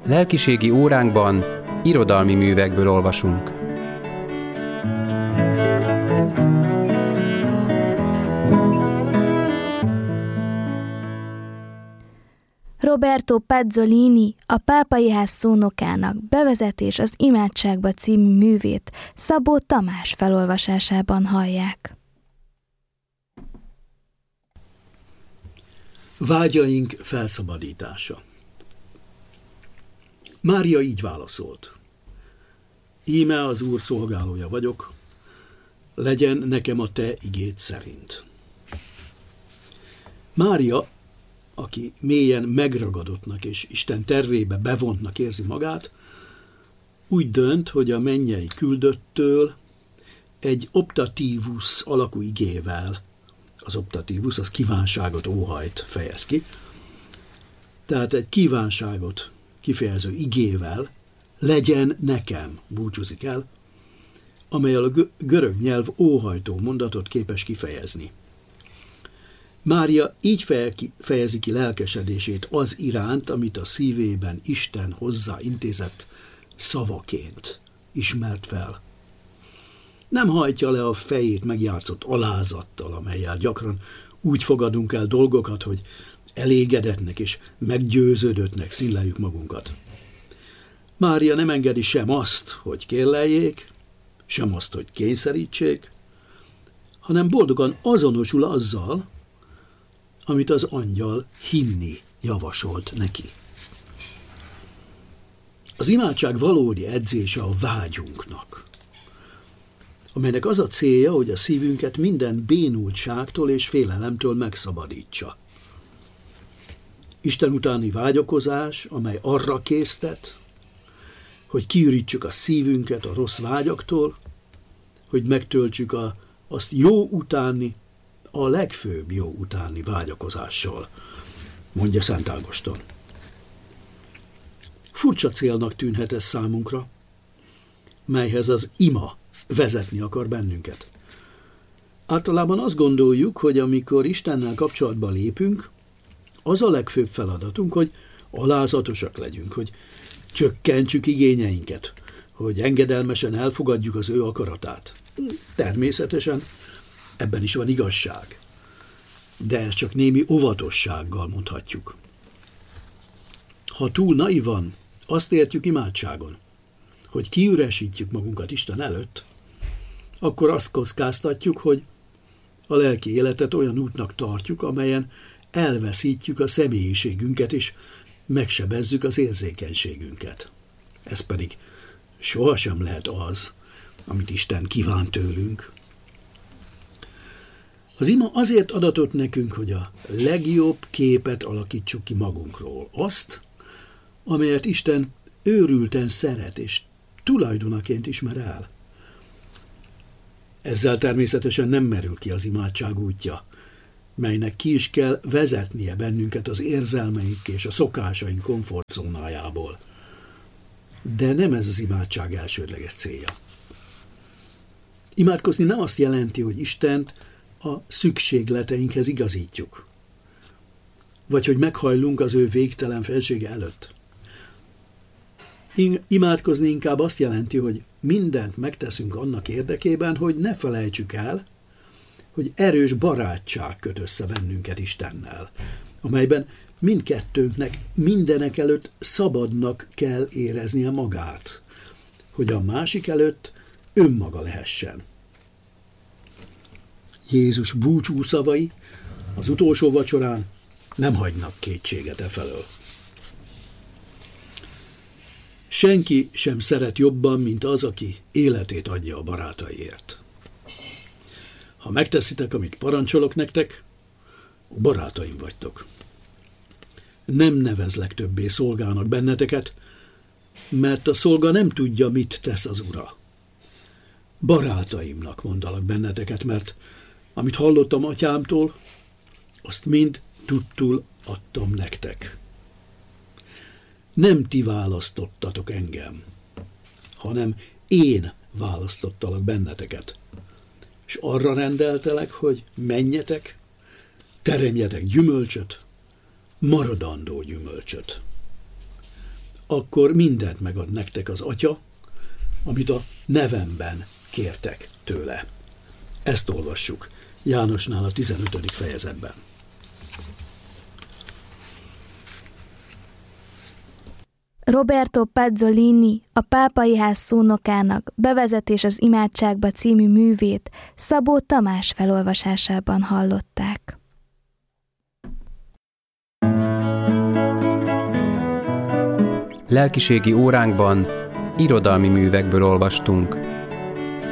Lelkiségi óránkban irodalmi művekből olvasunk. Roberto Pazzolini, a Pápai Ház szónokának Bevezetés az imádságba című művét Szabó Tamás felolvasásában hallják. Vágyaink felszabadítása. Mária így válaszolt. Íme az Úr szolgálója vagyok, legyen nekem a te igéd szerint. Mária, aki mélyen megragadottnak és Isten tervébe bevontnak érzi magát, úgy dönt, hogy a mennyei küldöttől egy optatívus alakú igével, az optatívus az kívánságot, óhajt fejez ki, tehát egy kívánságot kifejező igével legyen nekem búcsúzik el, amelyel a görög nyelv óhajtó mondatot képes kifejezni. Mária így fejezi ki lelkesedését az iránt, amit a szívében Isten hozzá intézett szavaként ismert fel. Nem hajtja le a fejét megjátszott alázattal, amellyel gyakran úgy fogadunk el dolgokat, hogy elégedettnek és meggyőződöttnek színleljük magunkat. Mária nem engedi sem azt, hogy kérleljék, sem azt, hogy kényszerítsék, hanem boldogan azonosul azzal, amit az angyal hinni javasolt neki. Az imádság valódi edzése a vágyunknak, amelynek az a célja, hogy a szívünket minden bénultságtól és félelemtől megszabadítsa. Isten utáni vágyakozás, amely arra késztet, hogy kiürítsük a szívünket a rossz vágyaktól, hogy megtöltsük azt jó utáni, a legfőbb jó utáni vágyakozással, mondja Szent Ágoston. Furcsa célnak tűnhet ez számunkra, melyhez az ima vezetni akar bennünket. Általában azt gondoljuk, hogy amikor Istennel kapcsolatba lépünk, az a legfőbb feladatunk, hogy alázatosak legyünk, hogy csökkentsük igényeinket, hogy engedelmesen elfogadjuk az ő akaratát. Természetesen ebben is van igazság, de ezt csak némi óvatossággal mondhatjuk. Ha túl naivan, azt értjük imádságon, hogy kiüresítjük magunkat Isten előtt, akkor azt kockáztatjuk, hogy a lelki életet olyan útnak tartjuk, amelyen elveszítjük a személyiségünket, és megsebezzük az érzékenységünket. Ez pedig sohasem lehet az, amit Isten kíván tőlünk. Az ima azért adatott nekünk, hogy a legjobb képet alakítsuk ki magunkról. Azt, amelyet Isten őrülten szeret és tulajdonaként ismer el. Ezzel természetesen nem merül ki az imádság útja, melynek ki is kell vezetnie bennünket az érzelmeink és a szokásaink komfortzónájából. De nem ez az imádság elsődleges célja. Imádkozni nem azt jelenti, hogy Istent a szükségleteinkhez igazítjuk, vagy hogy meghajlunk az ő végtelen felsége előtt. Imádkozni inkább azt jelenti, hogy mindent megteszünk annak érdekében, hogy ne felejtsük el, hogy erős barátság köt össze bennünket Istennel, amelyben mindkettőnknek mindenek előtt szabadnak kell éreznie magát, hogy a másik előtt önmaga lehessen. Jézus búcsú szavai az utolsó vacsorán nem hagynak kétséget efelől. Senki sem szeret jobban, mint az, aki életét adja a barátaiért. Ha megteszitek, amit parancsolok nektek, barátaim vagytok. Nem nevezlek többé szolgának benneteket, mert a szolga nem tudja, mit tesz az ura. Barátaimnak mondalak benneteket, mert amit hallottam atyámtól, azt mind tudtul adtam nektek. Nem ti választottatok engem, hanem én választottalak benneteket. És arra rendeltelek, hogy menjetek, teremjetek gyümölcsöt, maradandó gyümölcsöt. akkor mindent megad nektek az Atya, amit a nevemben kértek tőle. Ezt olvassuk Jánosnál a 15. fejezetben. Roberto Pezzolini, a Pápai Ház szónokának Bevezetés az imádságba című művét Szabó Tamás felolvasásában hallották. Lelkiségi óránkban irodalmi művekből olvastunk.